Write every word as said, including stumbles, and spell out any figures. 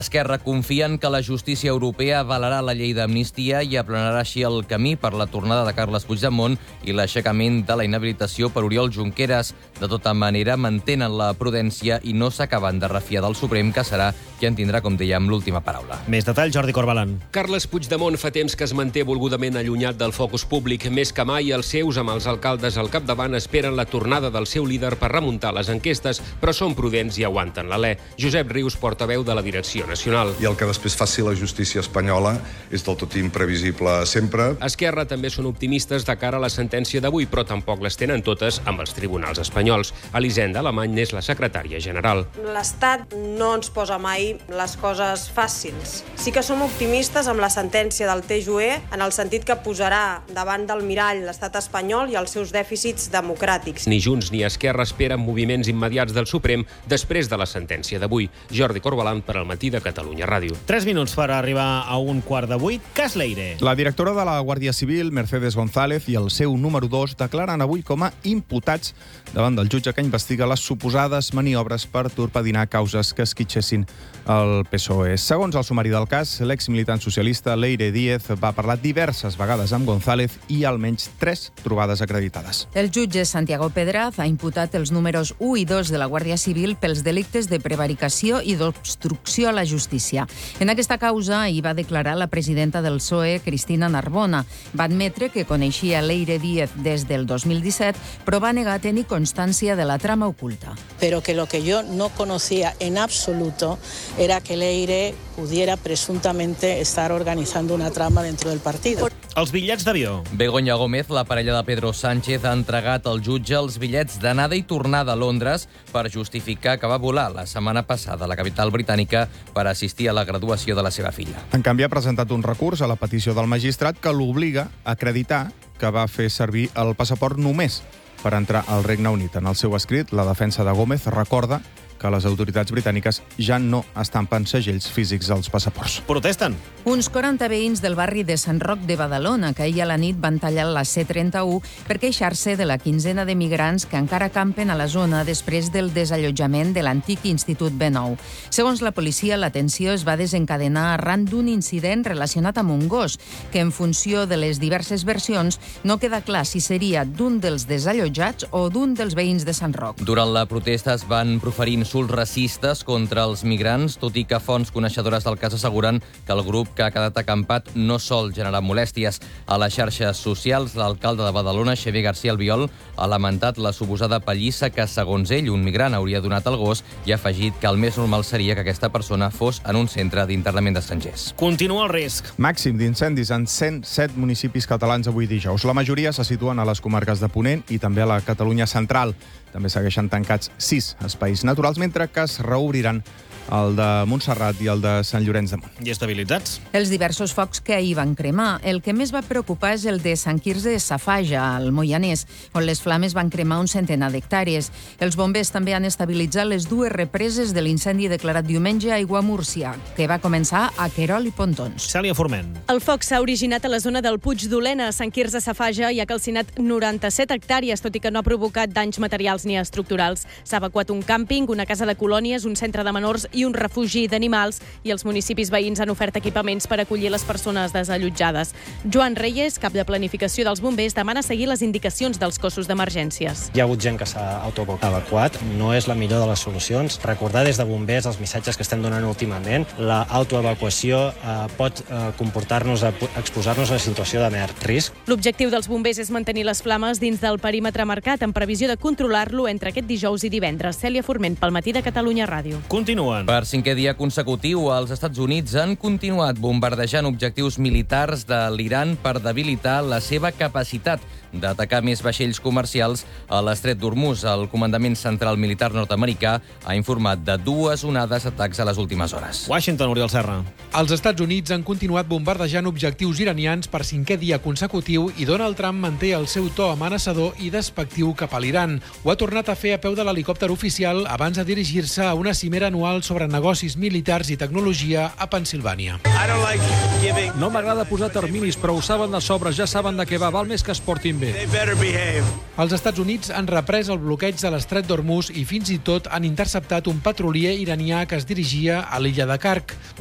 Esquerra confien que la justícia europea avalarà la llei d'amnistia i aplanarà així el camí per la tornada de Carles Puigdemont i l'aixecament de la inhabilitació per Oriol Junqueras. De tota manera, mantenen la prudència i no s'acaben de refiar del Suprem, que serà qui en tindrà, com dèiem, l'última paraula. Més detalls, Jordi Corbalan. Carles Puigdemont fa temps que es manté volgudament allunyat del focus públic. Més que mai, els seus, amb els alcaldes al capdavant, esperen la tornada del seu líder per remuntar les enquestes, però són prudents i aguanten l'alè. Josep Rius, portaveu de la direcció nacional. I el que després faci la justícia espanyola és del tot imprevisible sempre. Esquerra també són optimistes de cara a la sentència d'avui, però tampoc les tenen totes amb els tribunals espanyols. Elisenda Alemany n'és la secretària general. L'Estat no ens posa mai les coses fàcils. Sí que som optimistes amb la sentència del T J U E, en el sentit que posarà davant del mirall l'estat espanyol i els seus dèficits democràtics. Ni Junts ni Esquerra esperen moviments immediats del Suprem després de la sentència d'avui. Jordi Corbalan per al Matí de Catalunya Ràdio. Tres minuts per arribar a un quart de vuit. Cas Leire. La directora de la Guàrdia Civil, Mercedes González, i el seu número dos declaren avui com a imputats davant del jutge que investiga les suposades maniobres per torpedinar causes que esquitxessin el P S O E. Segons el sumari del cas, l'exmilitant socialista Leire Díez va parlar diverses vegades amb González i almenys tres trobades acreditades. El jutge Santiago Pedraz ha imputat els números u i dos de la Guàrdia Civil pels delictes de prevaricació i d'obstrucció a la justícia. En aquesta causa hi va declarar la presidenta del P S O E, Cristina Narbona. Va admetre que coneixia Leire Díez des del dos mil disset, però va negar tenir constància de la trama oculta. Pero que lo que yo no conocía en absoluto era que Leire pudiera presuntamente estar organizando una trama dentro del partido. Els bitllets d'avió. Begoña Gómez, la parella de Pedro Sánchez, ha entregat al jutge els bitllets d'anada i tornada a Londres per justificar que va volar la setmana passada a la capital britànica per assistir a la graduació de la seva filla. En canvi, ha presentat un recurs a la petició del magistrat que l'obliga a acreditar que va fer servir el passaport només per entrar al Regne Unit. En el seu escrit, la defensa de Gómez recorda que les autoritats britàniques ja no estampen segells físics als passaports. Protesten. Uns quaranta veïns del barri de Sant Roc de Badalona, que ahir a la nit van tallar la C trenta-u per queixar-se de la quinzena de migrants que encara campen a la zona després del desallotjament de l'antic Institut B nou. Segons la policia, la tensió es va desencadenar arran d'un incident relacionat amb un gos, que en funció de les diverses versions no queda clar si seria d'un dels desallotjats o d'un dels veïns de Sant Roc. Durant la protesta es van proferir insults racistes contra els migrants, tot i que fonts coneixedores del cas asseguren que el grup que ha quedat acampat no sol generar molèsties. A les xarxes socials, l'alcalde de Badalona, Xavier García Albiol, ha lamentat la suposada pallissa que, segons ell, un migrant hauria donat al gos i ha afegit que el més normal seria que aquesta persona fos en un centre d'internament d'estrangers. Continua el risc. Màxim d'incendis en cent set municipis catalans avui dijous. La majoria se situen a les comarques de Ponent i també a la Catalunya central. També segueixen tancats sis espais naturals, mentre que es reobriran el de Montserrat i el de Sant Llorenç de Munt. I estabilitzats? Els diversos focs que ahir van cremar. El que més va preocupar és el de Sant Quirze Safaja, al Moianès, on les flames van cremar un centenar d'hectàrees. Els bombers també han estabilitzat les dues represes de l'incendi declarat diumenge a Aiguamúrcia, que va començar a Querol i Pontons. Cèlia Forment. El foc s'ha originat a la zona del Puig d'Olena, a Sant Quirze Safaja, i ha calcinat noranta-set hectàrees, tot i que no ha provocat danys materials ni estructurals. S'ha evacuat un càmping, una casa de colònies, un centre de menors i un refugi d'animals, i els municipis veïns han ofert equipaments per acollir les persones desallotjades. Joan Reyes, cap de planificació dels bombers, demana seguir les indicacions dels cossos d'emergències. Hi ha hagut gent que s'ha autoevacuat, no és la millor de les solucions. Recordar des de bombers els missatges que estem donant últimament. La autoevacuació eh, pot eh, comportar-nos a exposar-nos a una situació de mer risc. L'objectiu dels bombers és mantenir les flames dins del perímetre marcat, en previsió de controlar-lo entre aquest dijous i divendres. Cèlia Forment, pel Matí de Catalunya Ràdio. Continuen. Per cinquè dia consecutiu, els Estats Units han continuat bombardejant objectius militars de l'Iran per debilitar la seva capacitat d'atacar més vaixells comercials a l'estret d'Hormuz. El comandament central militar nord-americà ha informat de dues onades d'atacs a les últimes hores. Washington, Oriol Serra. Els Estats Units han continuat bombardejant objectius iranians per cinquè dia consecutiu i Donald Trump manté el seu to amenaçador i despectiu cap a l'Iran. Ho ha tornat a fer a peu de l'helicòpter oficial abans de dirigir-se a una cimera anual sobre negocis militars i tecnologia a Pennsilvània. No m'agrada posar terminis, però ho saben de sobre, ja saben de què va, val més que es portin bé. Els Estats Units han reprès el bloqueig de l'estret d'Hormuz i fins i tot han interceptat un petrolier iranià que es dirigia a l'illa de Kark.